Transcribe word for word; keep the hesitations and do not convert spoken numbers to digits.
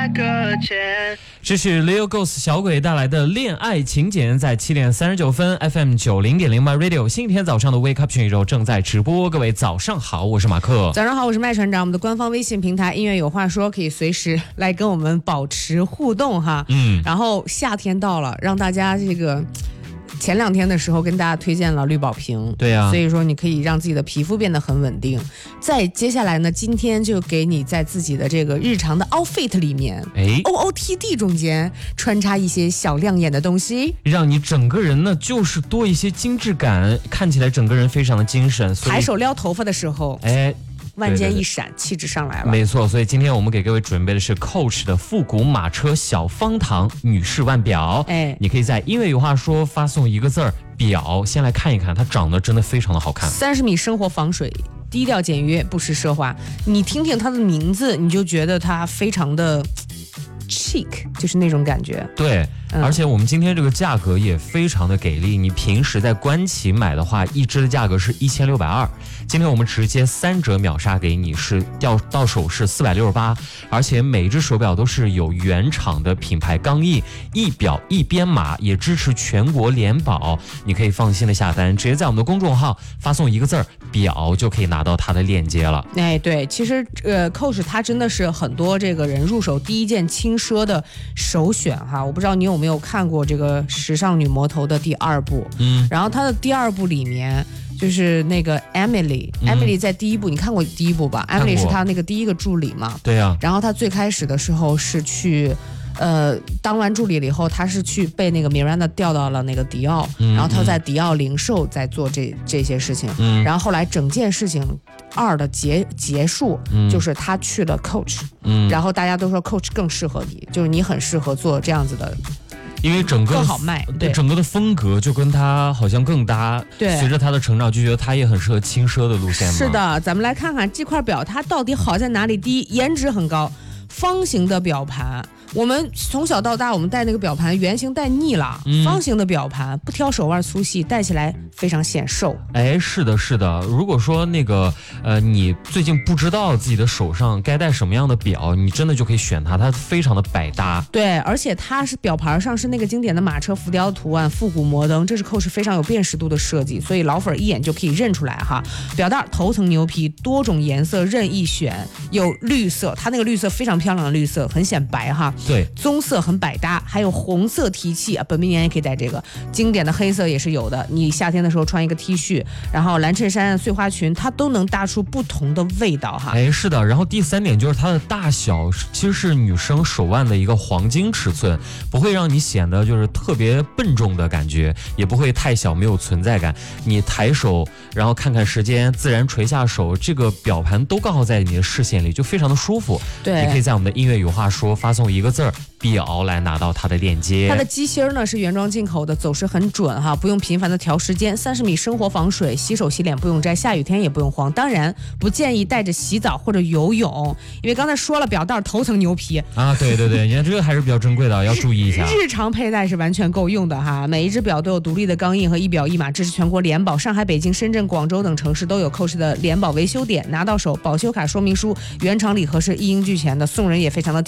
来搁浅。 这是 Leo Ghost 小鬼带来的恋爱情简，在七点三十九分 F M 九零点零 My Radio 星期天早上的 Wake Up 全宇宙正在直播。各位早上好，我是马克。 早上好，我是麦船长。我们的官方微信平台音乐有话说，可以随时来跟我们保持互动哈。嗯，然后夏天到了，让大家这个。前两天的时候跟大家推荐了绿宝瓶， 对啊， 所以说你可以让自己的皮肤变得很稳定。再接下来呢，今天就给你在自己的这个日常的 outfit 里面，哎 O O T D 中间穿插一些小亮眼的东西， 让你整个人呢就是多一些精致感，看起来整个人非常的精神。 抬手撩头发的时候， 哎。 万箭一闪，气质上来了。 没错，所以今天我们给各位准备的是 Coach 的复古马车小方糖女士腕表。哎，你可以在音乐有话说发送一个字儿表，先来看一看，它长得真的非常的好看。 三十米生活防水，低调简约，不失奢华。你听听它的名字，你就觉得它非常的 chic， 就是那种感觉。 对。而且我们今天这个价格也非常的给力，你平时在官旗买的话，一支的价格是一千六百二，今天我们直接三折秒杀给你，是掉到手是四百六十八，而且每一只手表都是有原厂的品牌钢印，一表一编码，也支持全国联保，你可以放心的下单，直接在我们的公众号发送一个字儿表，就可以拿到它的链接了。 哎，对，其实呃 Coach 它真的是很多这个人入手第一件轻奢的首选哈，我不知道你有没有。没有看过这个时尚女魔头的第二部，嗯，然后她的第二部里面就是那个 Emily，Emily、嗯、在第一部你看过第一部吧 ？Emily 是她那个第一个助理嘛， 对啊。 然后她最开始的时候是去，呃，当完助理了以后，她是去被那个 Miranda 调到了那个迪奥，嗯、然后她在迪奥零售在做这这些事情，嗯，然后后来整件事情二的结结束，嗯、就是她去了 Coach，嗯，然后大家都说 Coach 更适合你，就是你很适合做这样子的。 因为整个更好卖，对整个的风格就跟他好像更搭。 对， 随着他的成长，就觉得他也很适合轻奢的路线嘛。 是的，咱们来看看这块表它到底好在哪里。第一，颜值很高，方形的表盘。我们从小到大，我们戴那个表盘，圆形戴腻了，嗯、方形的表盘不挑手腕粗细，戴起来非常显瘦。 哎，是的，是的。如果说那个呃，你最近不知道自己的手上该戴什么样的表，你真的就可以选它，它非常的百搭。 对，而且它是表盘上是那个经典的马车浮雕图案，复古摩登，这是 Coach 非常有辨识度的设计，所以老粉一眼就可以认出来哈。表带头层牛皮，多种颜色任意选，有绿色，它那个绿色非常漂亮的绿色，很显白哈。 对， 棕色很百搭，还有红色提气啊，本命年也可以戴这个。经典的黑色也是有的，你夏天的时候穿一个 T 恤，然后蓝衬衫、碎花裙，它都能搭出不同的味道哈。 哎，是的。然后第三点就是它的大小，其实是女生手腕的一个黄金尺寸，不会让你显得就是特别笨重的感觉，也不会太小没有存在感。你抬手，然后看看时间，自然垂下手，这个表盘都刚好在你的视线里，就非常的舒服。 对， 你可以在我们的音乐有话说发送一个字儿表来拿到它的链接。 它的机芯呢是原装进口的，走势很准哈，不用频繁的调时间。三十米生活防水，洗手洗脸不用摘，下雨天也不用慌。当然不建议带着洗澡或者游泳，因为刚才说了表带头层牛皮啊，对对对，你看这个还是比较珍贵的，要注意一下。 日常佩戴是完全够用的哈。每一只表都有独立的钢印和一表一码，支持全国联保，上海、北京、深圳、广州等城市都有 Coach 的联保维修点，拿到手保修卡说明书，原厂礼盒是一应俱全的，送人也非常的